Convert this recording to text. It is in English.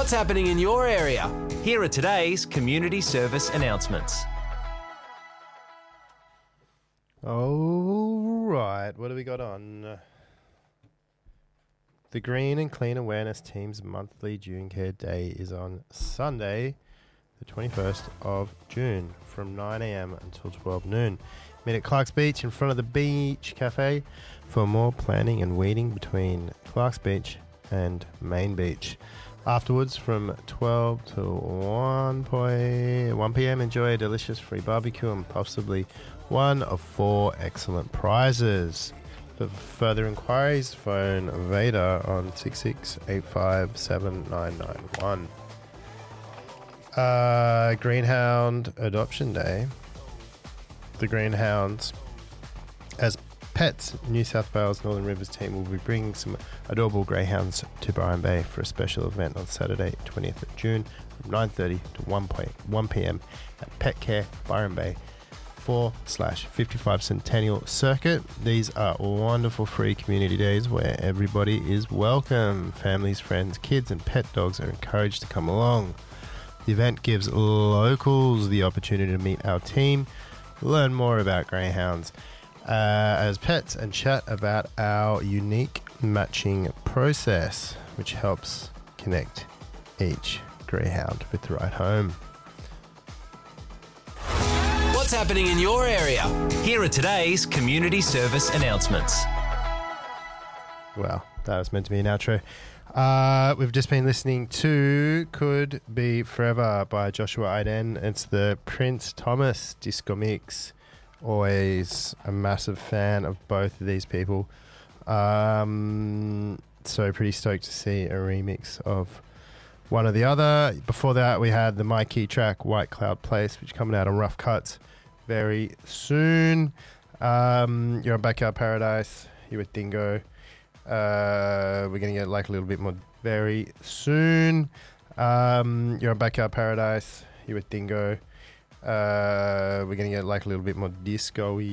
What's happening in your area? Here are today's community service announcements. All right, what do we got on? The Green and Clean Awareness Team's monthly June Care Day is on Sunday, the 21st of June, from 9 a.m. until 12 noon. Meet at Clark's Beach in front of the Beach Cafe for more planning and weeding between Clark's Beach and Main Beach. Afterwards, from 12 to 1 p.m, enjoy a delicious free barbecue and possibly one of 4 excellent prizes. For further inquiries, phone Vader on 66857991. Greenhound Adoption Day. The Greenhounds, as pets, New South Wales Northern Rivers team will be bringing some adorable greyhounds to Byron Bay for a special event on Saturday, 20th of June, from 9:30 to 1 p.m. at Pet Care Byron Bay 4/55 Centennial Circuit. These are wonderful free community days where everybody is welcome. Families, friends, kids and pet dogs are encouraged to come along. The event gives locals the opportunity to meet our team, learn more about greyhounds as pets, and chat about our unique matching process, which helps connect each greyhound with the right home. What's happening in your area? Here are today's community service announcements. Well, that was meant to be an outro. We've just been listening to Could Be Forever by Joshua Iden. It's the Prince Thomas disco mix. Always a massive fan of both of these people. So pretty stoked to see a remix of one or the other. Before that, we had the Mikey track, White Cloud Place, which is coming out on Rough Cuts very soon. You're on Backyard Paradise. You're with Dingo. We're going to get like a little bit more very soon. You're on Backyard Paradise. You're with Dingo. We're going to get like a little bit more disco-y